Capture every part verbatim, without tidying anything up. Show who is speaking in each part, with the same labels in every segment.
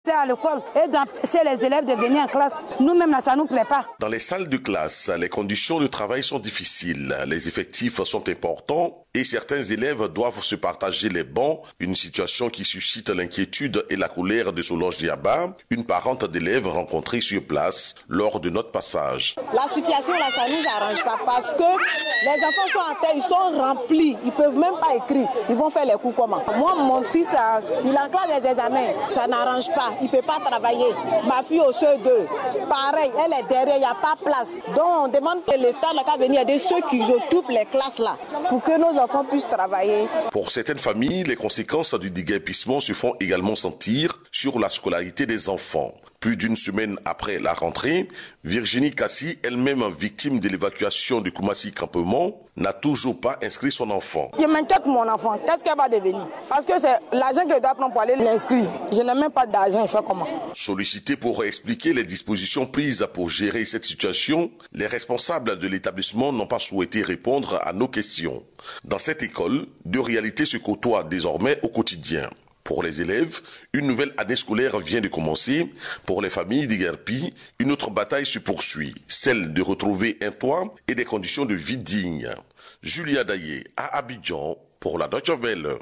Speaker 1: rester à l'école et d'empêcher les élèves de venir en classe. Nous-mêmes, là, ça ne nous plaît pas.
Speaker 2: Dans les salles de classe, les conditions de travail sont difficiles, les effectifs sont importants et certains élèves doivent se partager les bancs, une situation qui suscite l'inquiétude et la colère de Solange Diaba, une parente d'élèves rencontrée sur place lors de notre passage.
Speaker 3: La situation là, ça ne nous arrange pas parce que les enfants sont en terre, ils sont remplis, ils ne peuvent même pas écrire, ils vont faire les cours comment? Moi, mon fils, là, il est en classe des examens, ça n'arrange pas, il ne peut pas travailler. Ma fille au C E deux, pareil, elle est derrière, il n'y a pas de place. Donc on demande que l'État n'a qu'à venir aider ceux qui occupent les classes là pour que nos enfants puissent travailler.
Speaker 2: Pour certaines familles, les conséquences du déguerpissement se font également sentir sur la scolarité des enfants. Plus d'une semaine après la rentrée, Virginie Kassi, elle-même victime de l'évacuation de Koumassi Campement, n'a toujours pas inscrit son enfant.
Speaker 1: Je m'inquiète pour mon enfant. Qu'est-ce qu'elle va devenir? Parce que c'est l'argent qu'elle doit prendre pour aller l'inscrire. Je n'ai même pas d'argent, je fais comment?
Speaker 2: Sollicité pour expliquer les dispositions prises pour gérer cette situation, les responsables de l'établissement n'ont pas souhaité répondre à nos questions. Dans cette école, deux réalités se côtoient désormais au quotidien. Pour les élèves, une nouvelle année scolaire vient de commencer. Pour les familles d'Iguerpi, une autre bataille se poursuit, celle de retrouver un toit et des conditions de vie dignes. Julien Daillé à Abidjan pour la Deutsche Welle.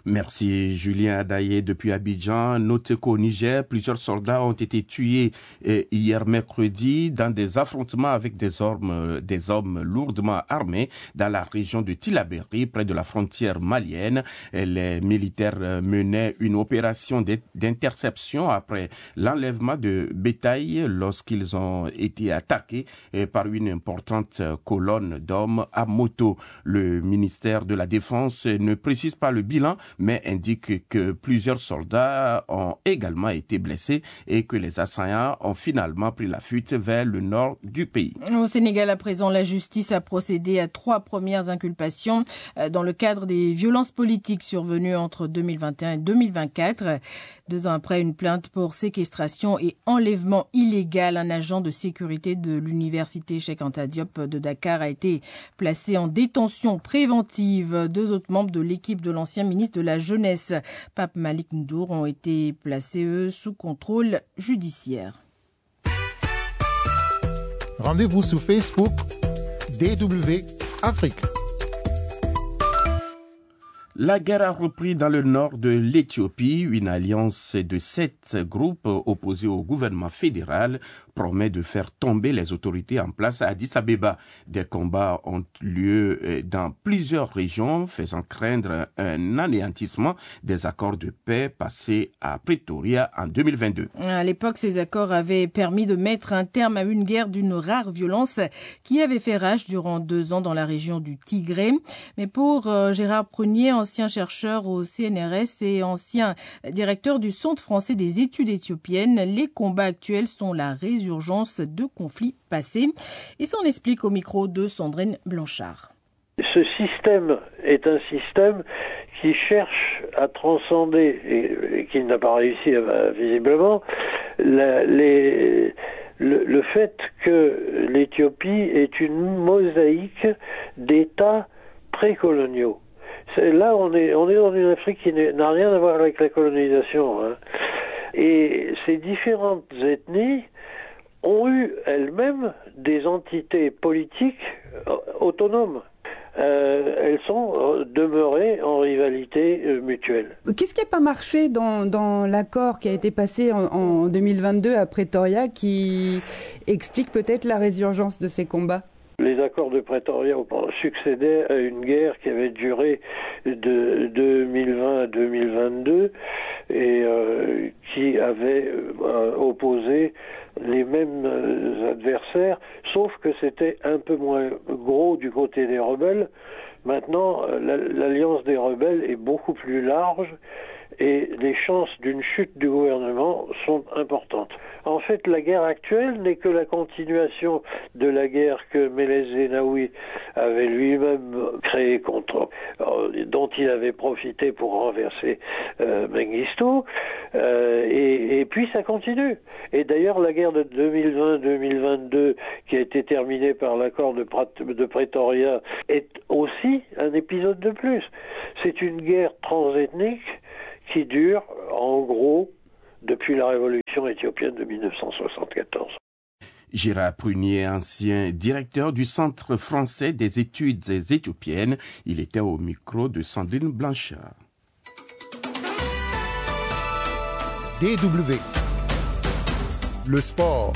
Speaker 4: Merci Julien Adaye depuis Abidjan. Notez qu'au Niger, plusieurs soldats ont été tués hier mercredi dans des affrontements avec des hommes, des hommes lourdement armés dans la région de Tillabéri, près de la frontière malienne. Les militaires menaient une opération d'interception après l'enlèvement de bétail lorsqu'ils ont été attaqués par une importante colonne d'hommes à moto. Le ministère de la Défense ne précise pas le bilan, mais indique que plusieurs soldats ont également été blessés et que les assaillants ont finalement pris la fuite vers le nord du pays.
Speaker 5: Au Sénégal, à présent, la justice a procédé à trois premières inculpations dans le cadre des violences politiques survenues entre deux mille vingt et un et deux mille vingt-quatre. Deux ans après, une plainte pour séquestration et enlèvement illégal, un agent de sécurité de l'université Cheikh Anta Diop de Dakar a été placé en détention préventive. Deux autres membres de l'équipe de l'ancien ministre de la Jeunesse, Pape Malik Ndour, ont été placés, eux, sous contrôle judiciaire.
Speaker 6: Rendez-vous sur Facebook, D W Afrique.
Speaker 4: La guerre a repris dans le nord de l'Éthiopie. Une alliance de sept groupes opposés au gouvernement fédéral promet de faire tomber les autorités en place à Addis Abeba. Des combats ont lieu dans plusieurs régions, faisant craindre un anéantissement des accords de paix passés à Pretoria en deux mille vingt-deux.
Speaker 5: À l'époque, ces accords avaient permis de mettre un terme à une guerre d'une rare violence qui avait fait rage durant deux ans dans la région du Tigré. Mais pour euh, Gérard Prunier, ancien chercheur au C N R S et ancien directeur du Centre français des études éthiopiennes, les combats actuels sont la résurgence de conflits passés. Et s'en explique au micro de Sandrine Blanchard.
Speaker 7: Ce système est un système qui cherche à transcender, et, et qui n'a pas réussi à, visiblement, la, les, le, le fait que l'Éthiopie est une mosaïque d'États précoloniaux. C'est, là, on est, on est dans une Afrique qui n'a rien à voir avec la colonisation. Hein. Et ces différentes ethnies ont eu elles-mêmes des entités politiques autonomes. Euh, elles sont demeurées en rivalité euh, mutuelle.
Speaker 8: Qu'est-ce qui n'a pas marché dans, dans l'accord qui a été passé en, en deux mille vingt-deux à Pretoria qui explique peut-être la résurgence de ces combats ?
Speaker 7: Les accords de Pretoria succédaient à une guerre qui avait duré de deux mille vingt à deux mille vingt-deux et euh, qui avait euh, opposé les mêmes euh, adversaires, sauf que c'était un peu moins gros du côté des rebelles. Maintenant, l'alliance des rebelles est beaucoup plus large et les chances d'une chute du gouvernement sont importantes. En fait, la guerre actuelle n'est que la continuation de la guerre que Meles Zenawi avait lui-même créée contre, euh, dont il avait profité pour renverser euh, Mengistu, euh, et, et puis ça continue. Et d'ailleurs, la guerre de deux mille vingt deux mille vingt-deux, qui a été terminée par l'accord de, de Pretoria, est aussi un épisode de plus. C'est une guerre transethnique qui dure, en gros, depuis la révolution éthiopienne de mille neuf cent soixante-quatorze.
Speaker 4: Gérard Prunier, ancien directeur du Centre français des études éthiopiennes, il était au micro de Sandrine Blanchard.
Speaker 6: D W. Le sport.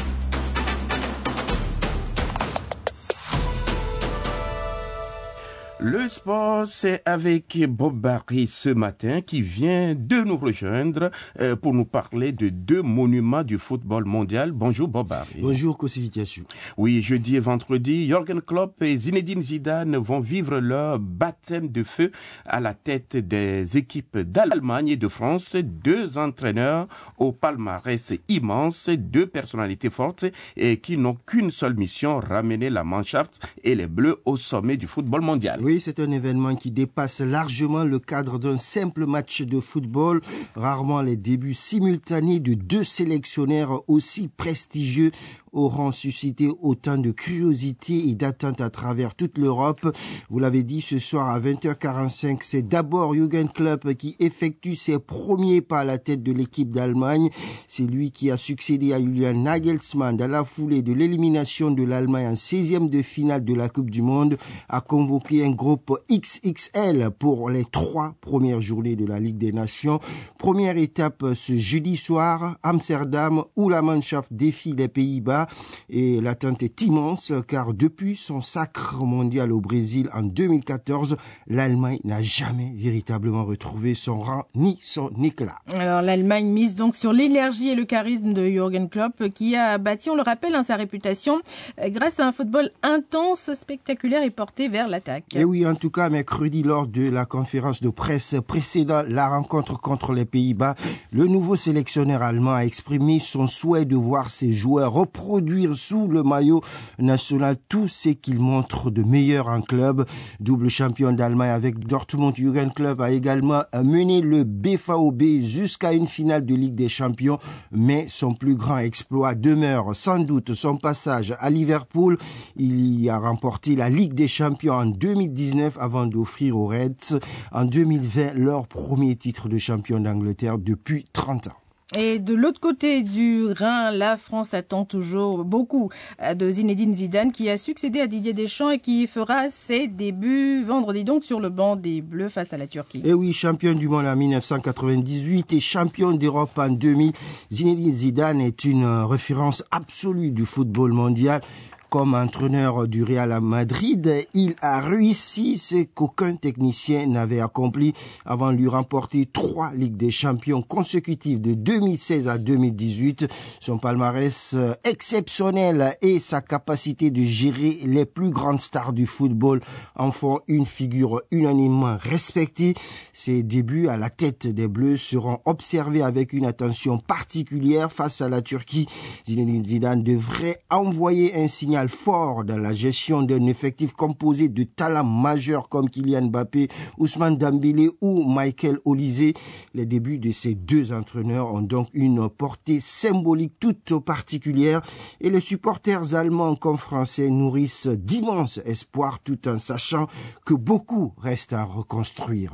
Speaker 4: Le sport, c'est avec Bob Barry ce matin qui vient de nous rejoindre euh, pour nous parler de deux monuments du football mondial. Bonjour Bob Barry.
Speaker 9: Bonjour Kosivitiasu.
Speaker 4: Oui, jeudi et vendredi, Jürgen Klopp et Zinedine Zidane vont vivre leur baptême de feu à la tête des équipes d'Allemagne et de France. Deux entraîneurs au palmarès immense, deux personnalités fortes et qui n'ont qu'une seule mission, ramener la Mannschaft et les Bleus au sommet du football mondial.
Speaker 9: Oui, c'est un événement qui dépasse largement le cadre d'un simple match de football. Rarement les débuts simultanés de deux sélectionneurs aussi prestigieux auront suscité autant de curiosité et d'attente à travers toute l'Europe. Vous l'avez dit, ce soir à vingt heures quarante-cinq, c'est d'abord Jürgen Klopp qui effectue ses premiers pas à la tête de l'équipe d'Allemagne. C'est lui qui a succédé à Julian Nagelsmann dans la foulée de l'élimination de l'Allemagne en seizième de finale de la Coupe du Monde, a convoqué un groupe X X L pour les trois premières journées de la Ligue des Nations. Première étape ce jeudi soir, Amsterdam, où la Mannschaft défie les Pays-Bas. Et l'attente est immense car depuis son sacre mondial au Brésil en deux mille quatorze, l'Allemagne n'a jamais véritablement retrouvé son rang ni son éclat.
Speaker 5: Alors l'Allemagne mise donc sur l'énergie et le charisme de Jürgen Klopp qui a bâti, on le rappelle, hein, sa réputation grâce à un football intense, spectaculaire et porté vers l'attaque.
Speaker 9: Et oui, en tout cas, mercredi, lors de la conférence de presse précédant la rencontre contre les Pays-Bas, le nouveau sélectionneur allemand a exprimé son souhait de voir ses joueurs reproduire sous le maillot national tout ce qu'il montre de meilleur en club. Double champion d'Allemagne avec Dortmund, Jürgen Klopp a également mené le B V B jusqu'à une finale de Ligue des Champions, mais son plus grand exploit demeure sans doute son passage à Liverpool. Il y a remporté la Ligue des Champions en deux mille dix-neuf avant d'offrir aux Reds en deux mille vingt leur premier titre de champion d'Angleterre depuis trente ans.
Speaker 5: Et de l'autre côté du Rhin, la France attend toujours beaucoup de Zinedine Zidane qui a succédé à Didier Deschamps et qui fera ses débuts vendredi donc sur le banc des Bleus face à la Turquie.
Speaker 9: Et oui, champion du monde en mille neuf cent quatre-vingt-dix-huit et champion d'Europe en deux mille, Zinedine Zidane est une référence absolue du football mondial. Comme entraîneur du Real Madrid, il a réussi ce qu'aucun technicien n'avait accompli avant de lui remporter trois Ligues des Champions consécutives de deux mille seize à deux mille dix-huit. Son palmarès exceptionnel et sa capacité de gérer les plus grandes stars du football en font une figure unanimement respectée. Ses débuts à la tête des Bleus seront observés avec une attention particulière face à la Turquie. Zinedine Zidane devrait envoyer un signal fort dans la gestion d'un effectif composé de talents majeurs comme Kylian Mbappé, Ousmane Dembélé ou Michael Olise. Les débuts de ces deux entraîneurs ont donc une portée symbolique toute particulière et les supporters allemands comme français nourrissent d'immenses espoirs tout en sachant que beaucoup reste à reconstruire.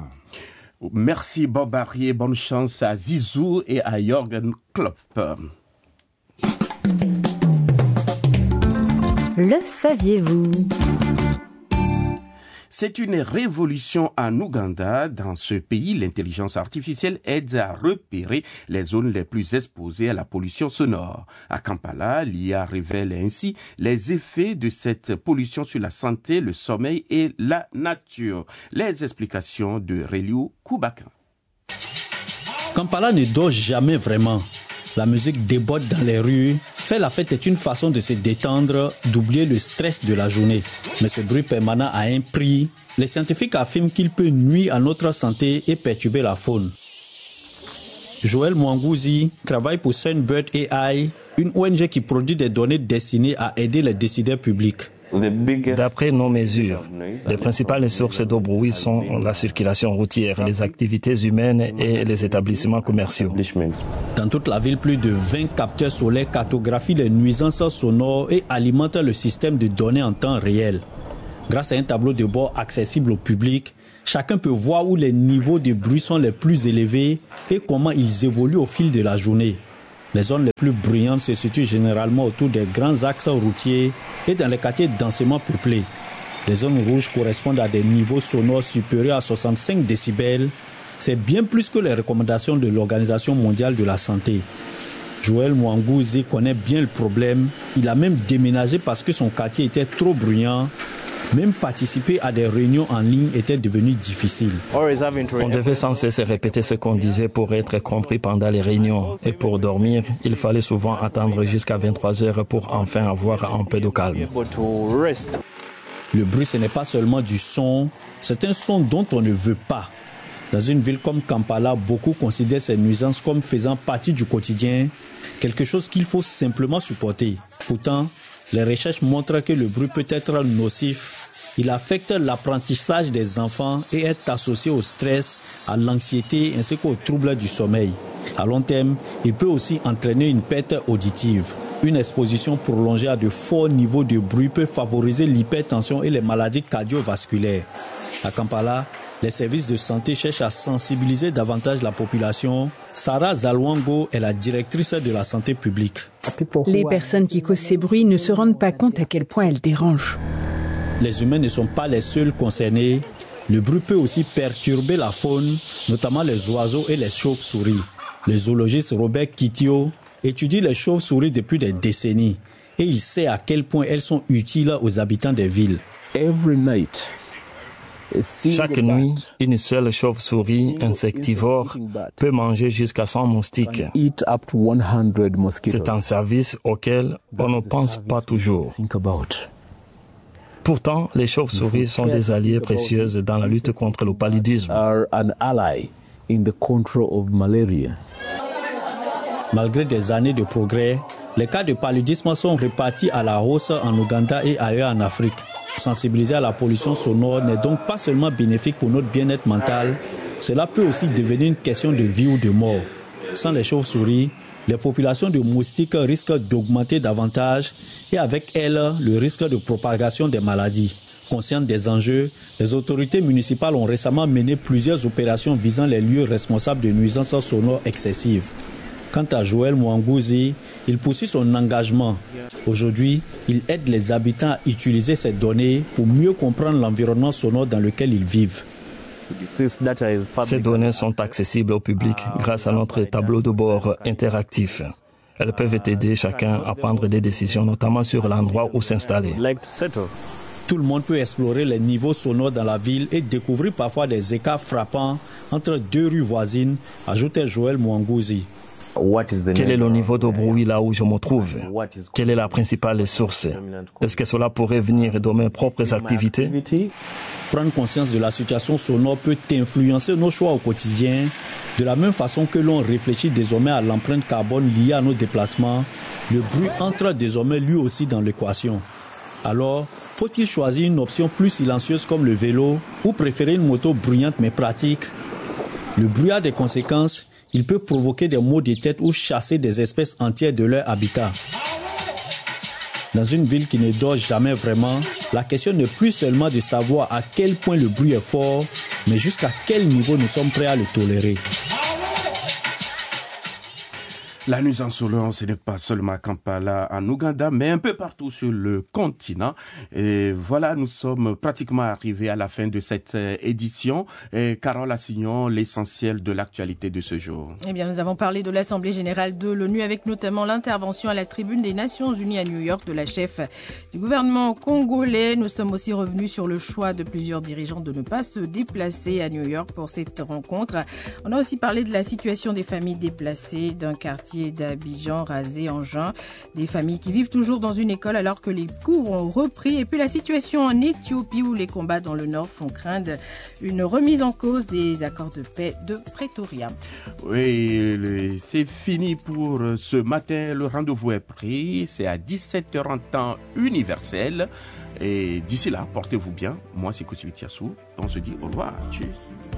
Speaker 4: Merci Bob Barry, bonne chance à Zizou et à Jürgen Klopp.
Speaker 10: Le saviez-vous ?
Speaker 4: C'est une révolution en Ouganda. Dans ce pays, l'intelligence artificielle aide à repérer les zones les plus exposées à la pollution sonore. À Kampala, l'I A révèle ainsi les effets de cette pollution sur la santé, le sommeil et la nature. Les explications de Reliu Kubaka.
Speaker 11: Kampala ne dort jamais vraiment. La musique déborde dans les rues. Faire la fête est une façon de se détendre, d'oublier le stress de la journée. Mais ce bruit permanent a un prix. Les scientifiques affirment qu'il peut nuire à notre santé et perturber la faune. Joël Mwangouzi travaille pour Sunbird A I, une O N G qui produit des données destinées à aider les décideurs publics.
Speaker 12: D'après nos mesures, les principales sources de bruit sont la circulation routière, les activités humaines et les établissements commerciaux.
Speaker 11: Dans toute la ville, plus de vingt capteurs solaires cartographient les nuisances sonores et alimentent le système de données en temps réel. Grâce à un tableau de bord accessible au public, chacun peut voir où les niveaux de bruit sont les plus élevés et comment ils évoluent au fil de la journée. Les zones les plus bruyantes se situent généralement autour des grands axes routiers et dans les quartiers densément peuplés. Les zones rouges correspondent à des niveaux sonores supérieurs à soixante-cinq décibels. C'est bien plus que les recommandations de l'Organisation mondiale de la santé. Joël Mwangouzi connaît bien le problème. Il a même déménagé parce que son quartier était trop bruyant. Même participer à des réunions en ligne était devenu difficile.
Speaker 12: On devait sans cesse répéter ce qu'on disait pour être compris pendant les réunions. Et pour dormir, il fallait souvent attendre jusqu'à vingt-trois heures pour enfin avoir un peu de calme.
Speaker 11: Le bruit, ce n'est pas seulement du son, c'est un son dont on ne veut pas. Dans une ville comme Kampala, beaucoup considèrent ces nuisances comme faisant partie du quotidien, quelque chose qu'il faut simplement supporter. Pourtant, les recherches montrent que le bruit peut être nocif. Il affecte l'apprentissage des enfants et est associé au stress, à l'anxiété ainsi qu'aux troubles du sommeil. À long terme, il peut aussi entraîner une perte auditive. Une exposition prolongée à de forts niveaux de bruit peut favoriser l'hypertension et les maladies cardiovasculaires. À Kampala, les services de santé cherchent à sensibiliser davantage la population. Sarah Zalwango est la directrice de la santé publique.
Speaker 13: Les personnes qui causent ces bruits ne se rendent pas compte à quel point elles dérangent.
Speaker 11: Les humains ne sont pas les seuls concernés. Le bruit peut aussi perturber la faune, notamment les oiseaux et les chauves-souris. Le zoologiste Robert Kitio étudie les chauves-souris depuis des décennies et il sait à quel point elles sont utiles aux habitants des villes.
Speaker 14: Every night,
Speaker 12: Chaque nuit, une seule chauve-souris insectivore peut manger jusqu'à cent moustiques. C'est un service auquel on ne pense pas toujours. Pourtant, les chauves-souris sont des alliés précieux dans la lutte contre le paludisme.
Speaker 11: Malgré des années de progrès, les cas de paludisme sont répartis à la hausse en Ouganda et ailleurs en Afrique. Sensibiliser à la pollution sonore n'est donc pas seulement bénéfique pour notre bien-être mental, cela peut aussi devenir une question de vie ou de mort. Sans les chauves-souris, les populations de moustiques risquent d'augmenter davantage et avec elles, le risque de propagation des maladies. Conscientes des enjeux, les autorités municipales ont récemment mené plusieurs opérations visant les lieux responsables de nuisances sonores excessives. Quant à Joël Mwangouzi, il poursuit son engagement. Aujourd'hui, il aide les habitants à utiliser ces données pour mieux comprendre l'environnement sonore dans lequel ils vivent.
Speaker 12: Ces données sont accessibles au public grâce à notre tableau de bord interactif. Elles peuvent aider chacun à prendre des décisions, notamment sur l'endroit où s'installer.
Speaker 11: Tout le monde peut explorer les niveaux sonores dans la ville et découvrir parfois des écarts frappants entre deux rues voisines, ajoutait Joël Mwangouzi.
Speaker 12: Quel est le niveau de bruit là où je me trouve? Quelle est la principale source? Est-ce que cela pourrait venir de mes propres activités?
Speaker 11: Prendre conscience de la situation sonore peut influencer nos choix au quotidien. De la même façon que l'on réfléchit désormais à l'empreinte carbone liée à nos déplacements, le bruit entre désormais lui aussi dans l'équation. Alors, faut-il choisir une option plus silencieuse comme le vélo ou préférer une moto bruyante mais pratique? Le bruit a des conséquences. Il peut provoquer des maux de tête ou chasser des espèces entières de leur habitat. Dans une ville qui ne dort jamais vraiment, la question n'est plus seulement de savoir à quel point le bruit est fort, mais jusqu'à quel niveau nous sommes prêts à le tolérer.
Speaker 4: La nuisance sonore, ce n'est pas seulement à Kampala, en Ouganda, mais un peu partout sur le continent. Et voilà, nous sommes pratiquement arrivés à la fin de cette édition. Et Carole Assignon, l'essentiel de l'actualité de ce jour.
Speaker 5: Eh bien, nous avons parlé de l'Assemblée générale de l'ONU avec notamment l'intervention à la tribune des Nations Unies à New York de la chef du gouvernement congolais. Nous sommes aussi revenus sur le choix de plusieurs dirigeants de ne pas se déplacer à New York pour cette rencontre. On a aussi parlé de la situation des familles déplacées d'un quartier d'Abidjan rasé en juin, des familles qui vivent toujours dans une école alors que les cours ont repris, et puis la situation en Éthiopie où les combats dans le nord font craindre une remise en cause des accords de paix de Pretoria.
Speaker 4: Oui, c'est fini pour ce matin, le rendez-vous est pris, c'est à dix-sept heures en temps universel, et d'ici là, portez-vous bien, moi c'est Koussivitiassou, on se dit au revoir, tchuss.